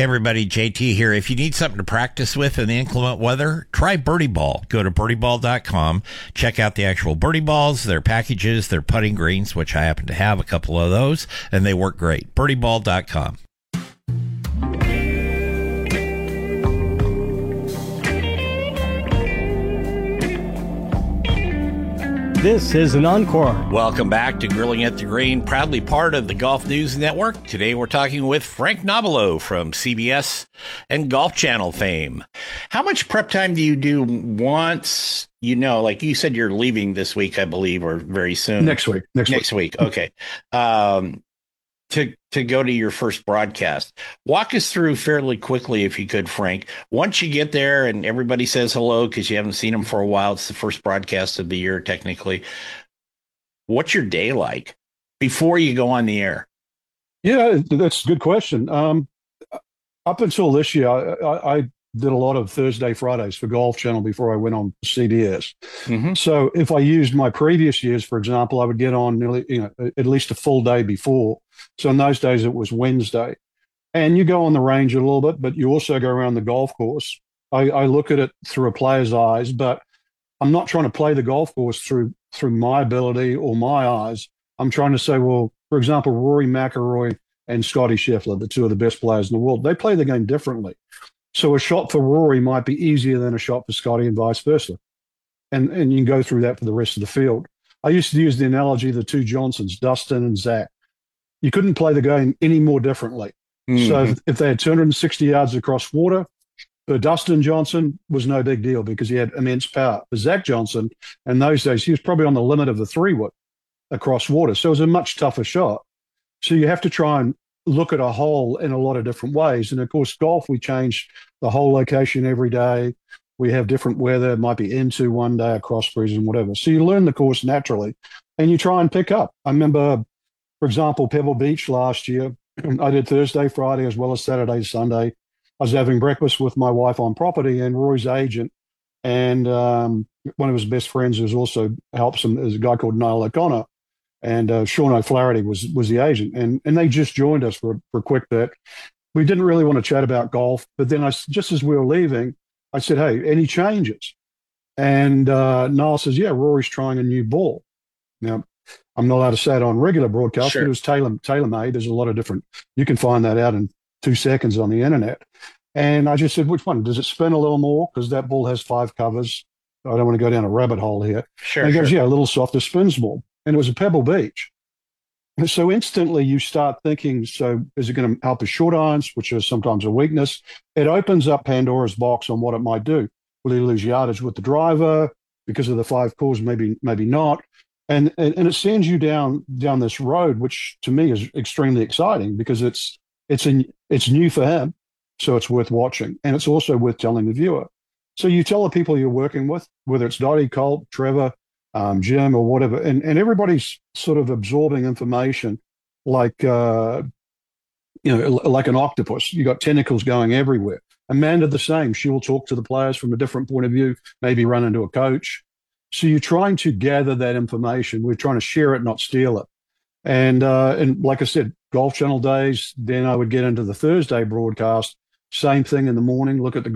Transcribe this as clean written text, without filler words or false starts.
Hey everybody, JT here. If you need something to practice with in the inclement weather, try Birdie Ball. Go to birdieball.com. Check out the actual Birdie Balls, their packages, their putting greens, which I happen to have a couple of those, and they work great. birdieball.com. This is an encore. Welcome back to Grilling at the Green, proudly part of the Golf News Network. Today we're talking with Frank Nobilo from CBS and Golf Channel fame. How much prep time do you do once, like you said, you're leaving this week, I believe, or very soon? Next week. Next week. Okay. To go to your first broadcast. Walk us through fairly quickly, if you could, Frank. Once you get there and everybody says hello because you haven't seen them for a while, it's the first broadcast of the year, technically. What's your day like before you go on the air? Yeah, that's a good question. Up until this year, I did a lot of Thursday, Fridays for Golf Channel before I went on CBS. Mm-hmm. So if I used my previous years, for example, I would get on nearly, at least a full day before. So in those days, it was Wednesday. And you go on the range a little bit, but you also go around the golf course. I look at it through a player's eyes, but I'm not trying to play the golf course through my ability or my eyes. I'm trying to say, well, for example, Rory McIlroy and Scotty Scheffler, the two of the best players in the world, they play the game differently. So a shot for Rory might be easier than a shot for Scotty and vice versa. And you can go through that for the rest of the field. I used to use the analogy of the two Johnsons, Dustin and Zach. You couldn't play the game any more differently. Mm-hmm. So if they had 260 yards across water, for Dustin Johnson was no big deal because he had immense power. For Zach Johnson, in those days, he was probably on the limit of the 3-wood across water. So it was a much tougher shot. So you have to try and look at a hole in a lot of different ways. And of course, golf, we change the hole location every day. We have different weather. It might be into one day, a cross breeze and whatever. So you learn the course naturally and you try and pick up. I remember, for example, Pebble Beach last year, I did Thursday, Friday, as well as Saturday, Sunday. I was having breakfast with my wife on property and Roy's agent and one of his best friends who also helps him is a guy called Niall O'Connor. And Sean O'Flaherty was the agent. And they just joined us for a quick bit. We didn't really want to chat about golf. But then just as we were leaving, I said, hey, any changes? And Niall says, yeah, Rory's trying a new ball. Now, I'm not allowed to say it on regular broadcast, Sure. But it was tailor-made. There's a lot of different, you can find that out in 2 seconds on the internet. And I just said, which one? Does it spin a little more? Because that ball has 5 covers. I don't want to go down a rabbit hole here. Sure. And he goes, yeah, a little softer, spins more. And it was a Pebble Beach. And so instantly you start thinking, so is it going to help with short irons, which is sometimes a weakness? It opens up Pandora's box on what it might do. Will he lose yardage with the driver because of the 5 calls? Maybe not. And it sends you down this road, which to me is extremely exciting because it's new for him. So it's worth watching. And it's also worth telling the viewer. So you tell the people you're working with, whether it's Dottie, Colt, Trevor, Jim or whatever, and everybody's sort of absorbing information like like an octopus. You got tentacles going everywhere. Amanda the same. She will talk to the players from a different point of view, maybe run into a coach. So you're trying to gather that information. We're trying to share it, not steal it. And like I said, Golf Channel days. Then I would get into the Thursday broadcast. Same thing in the morning. Look at the